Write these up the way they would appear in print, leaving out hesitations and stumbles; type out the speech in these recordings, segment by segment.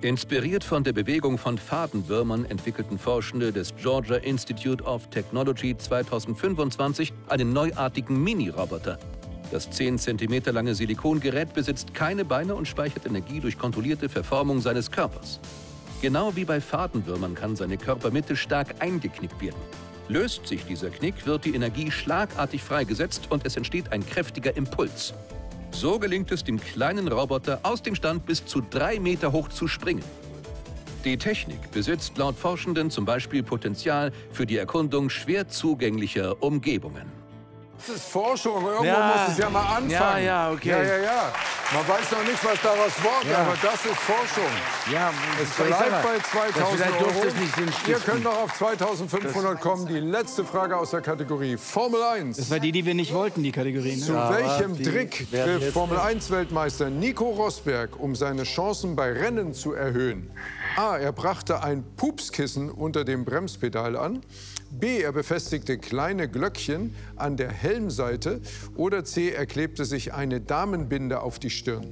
Inspiriert von der Bewegung von Fadenwürmern entwickelten Forschende des Georgia Institute of Technology 2025 einen neuartigen Mini-Roboter. Das 10 cm lange Silikongerät besitzt keine Beine und speichert Energie durch kontrollierte Verformung seines Körpers. Genau wie bei Fadenwürmern kann seine Körpermitte stark eingeknickt werden. Löst sich dieser Knick, wird die Energie schlagartig freigesetzt und es entsteht ein kräftiger Impuls. So gelingt es dem kleinen Roboter, aus dem Stand bis zu 3 Meter hoch zu springen. Die Technik besitzt laut Forschenden zum Beispiel Potenzial für die Erkundung schwer zugänglicher Umgebungen. Das ist Forschung, irgendwo muss es ja mal anfangen. Ja, okay. Ja. Man weiß noch nicht, was daraus wird, aber das ist Forschung. Ja, es bleibt bei 2000 €. Ihr könnt noch auf 2500 kommen. Die letzte Frage aus der Kategorie Formel 1. Das war die wir nicht wollten, die Kategorie. Ne? Zu welchem Trick griff Formel-1-Weltmeister Nico Rosberg, um seine Chancen bei Rennen zu erhöhen? A. Er brachte ein Pupskissen unter dem Bremspedal an. B. Er befestigte kleine Glöckchen an der Helmseite. Oder C. Er klebte sich eine Damenbinde auf die Stirn.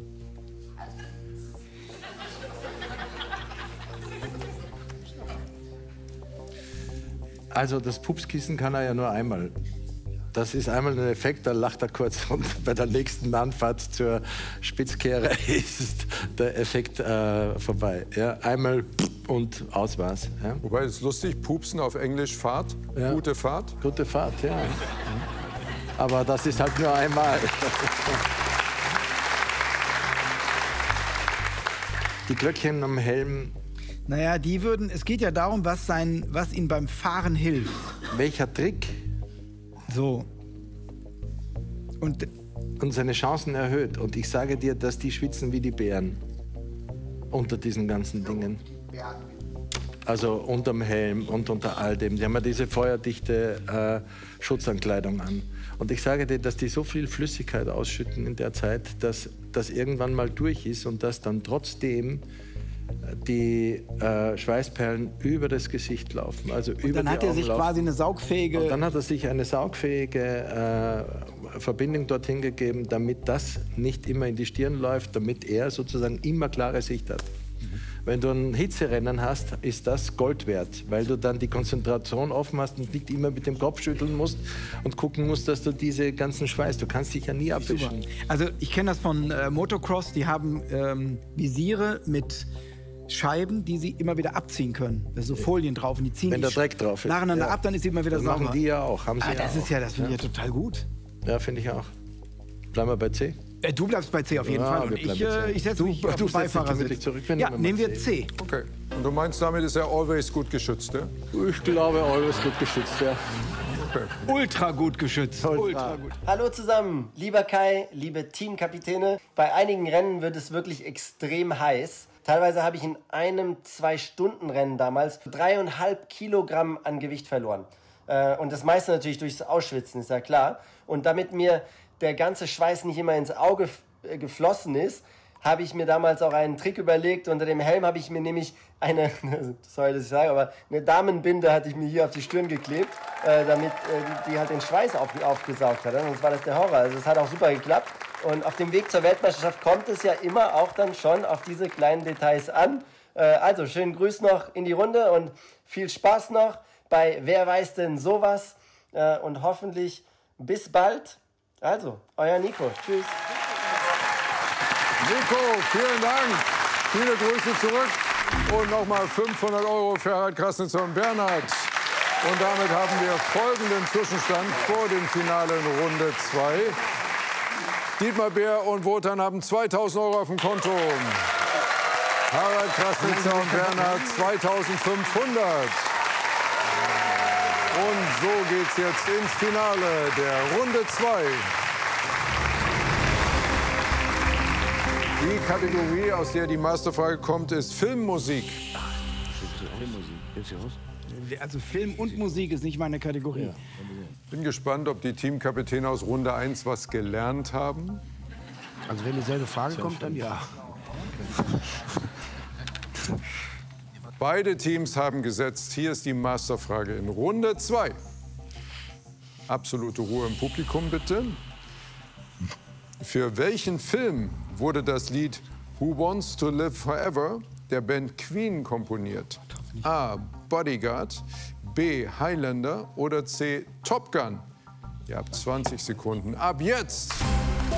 Also das Pupskissen kann er ja nur einmal. Das ist einmal ein Effekt, da lacht er kurz und bei der nächsten Anfahrt zur Spitzkehre ist der Effekt vorbei. Ja, einmal und aus war's. Ja. Wobei, das ist lustig, Pupsen auf Englisch Fahrt, ja. Gute Fahrt. Gute Fahrt, ja. Aber das ist halt nur einmal. Die Glöckchen am Helm. Naja, es geht ja darum, was ihm beim Fahren hilft. Welcher Trick? So. Und seine Chancen erhöht. Und ich sage dir, dass die schwitzen wie die Bären. Unter diesen ganzen Dingen. Also unterm Helm und unter all dem. Die haben ja diese feuerdichte Schutzankleidung an. Und ich sage dir, dass die so viel Flüssigkeit ausschütten in der Zeit, dass das irgendwann mal durch ist und dass dann trotzdem die Schweißperlen über das Gesicht laufen. Also über dann hat er sich quasi eine saugfähige... Und dann hat er sich eine saugfähige Verbindung dorthin gegeben, damit das nicht immer in die Stirn läuft, damit er sozusagen immer klare Sicht hat. Wenn du ein Hitzerennen hast, ist das Gold wert, weil du dann die Konzentration offen hast und nicht immer mit dem Kopf schütteln musst und gucken musst, dass du diese ganzen Schweiß, du kannst dich ja nie abwischen. Super. Also ich kenne das von Motocross, die haben Visiere mit Scheiben, die sie immer wieder abziehen können. Da sind so Folien drauf und die ziehen wenn der Dreck drauf ist. Nacheinander ab, dann ist sie immer wieder das sauber. Machen die ja auch. Haben sie das finde ich ja total gut. Ja, finde ich auch. Bleiben wir bei C? Du bleibst bei C auf jeden Fall. Und ich setze mich auf den Beifahrersitz. Zurück. Ja, nehmen wir C. Okay. Und du meinst, damit ist er always gut geschützt, ja? Ich glaube, always gut geschützt, ja. Okay. Ultra gut geschützt. Ultra gut. Hallo zusammen, lieber Kai, liebe Teamkapitäne. Bei einigen Rennen wird es wirklich extrem heiß. Teilweise habe ich in einem 2-Stunden-Rennen damals 3,5 Kilogramm an Gewicht verloren. Und das meiste natürlich durchs Ausschwitzen, ist ja klar. Und damit mir der ganze Schweiß nicht immer ins Auge geflossen ist, habe ich mir damals auch einen Trick überlegt. Unter dem Helm habe ich mir nämlich eine, sorry, dass ich sage, aber eine Damenbinde hatte ich mir hier auf die Stirn geklebt, damit die halt den Schweiß aufgesaugt hat. Sonst war das der Horror. Also es hat auch super geklappt. Und auf dem Weg zur Weltmeisterschaft kommt es ja immer auch dann schon auf diese kleinen Details an. Also schönen Gruß noch in die Runde und viel Spaß noch bei Wer weiß denn sowas? Und hoffentlich bis bald. Also, euer Nico. Tschüss. Nico, vielen Dank. Viele Grüße zurück. Und nochmal 500 € für Harald Krasnitzer und Bernhard. Und damit haben wir folgenden Zwischenstand vor dem Finale in Runde 2. Dietmar Bär und Wotan haben 2.000 € auf dem Konto. Harald Krasnitzer und Bernhard 2.500. Und so geht's jetzt ins Finale der Runde 2. Die Kategorie, aus der die Masterfrage kommt, ist Filmmusik. Also Film und Musik ist nicht meine Kategorie. Bin gespannt, ob die Teamkapitäne aus Runde 1 was gelernt haben. Also wenn dieselbe Frage kommt, dann ja. Beide Teams haben gesetzt. Hier ist die Masterfrage in Runde 2. Absolute Ruhe im Publikum, bitte. Für welchen Film wurde das Lied Who Wants to Live Forever der Band Queen komponiert? A. Bodyguard, B. Highlander oder C. Top Gun? Ihr habt 20 Sekunden. Ab jetzt!